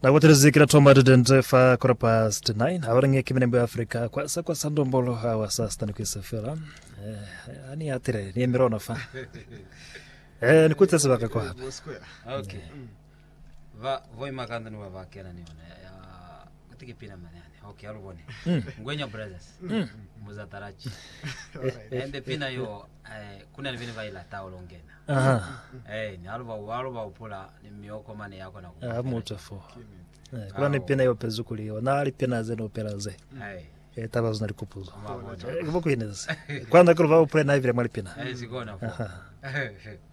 Na waterizikira tomari denzefa kora past 9 awarange kimenembe Afrika kwa sandombolo hawa sasta ni kwisafira ani atire ni emirona fa ni kutesa baka kwa hapa okay voi makanda ni wavakena ni ya kutiki pina manene okay alubone ngwenya brothers muzatarachi ende pina yo kuna nivini vaila taulongena ni aluba upula ni mioko mane yako na kwa mutafo kuna ni pina yo pezukuliwa na ali pina zeno pelaze taba zina likupuzo kiboku ineza kwanza kuruva upula na hivile mwali pina sigona